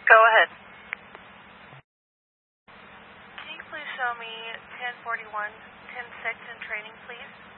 Go ahead. Can you please show me 1041, 106 in training, please?